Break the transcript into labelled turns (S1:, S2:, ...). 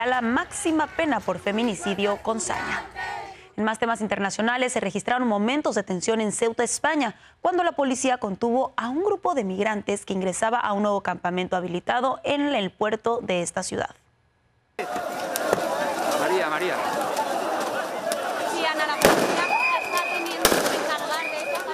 S1: la máxima pena por feminicidio con saña. En más temas internacionales, se registraron momentos de tensión en Ceuta, España, cuando la policía contuvo a un grupo de migrantes que ingresaba a un nuevo campamento habilitado en el puerto de esta ciudad.
S2: María.